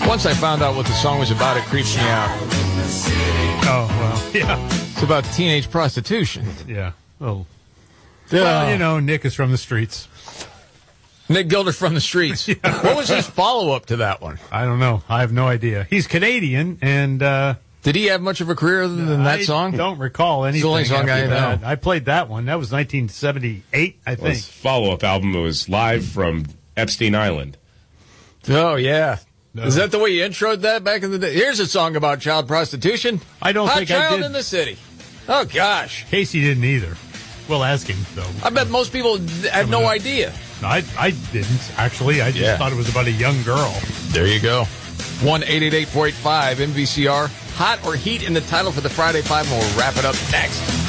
Once I found out what the song was about, it creeped me out. Oh, well, yeah. It's about teenage prostitution. Yeah. Well, you know, Nick is from the streets. Nick Gilder from the streets. Yeah. What was his follow-up to that one? I don't know. I have no idea. He's Canadian, and... did he have much of a career other than that song? I don't recall anything. It's the only song I know. I played that one. That was 1978, I think. His follow-up album was live from Epstein Island. Oh, yeah. No. Is that the way you introed that back in the day? Here's a song about child prostitution. I don't think I did. Hot Child in the City. Oh, gosh. Casey didn't either. We'll ask him, though. I bet most people have no idea. I didn't, actually. I just thought it was about a young girl. There you go. 1-888-485-MVCR. Hot or heat in the title for the Friday Five, and we'll wrap it up next.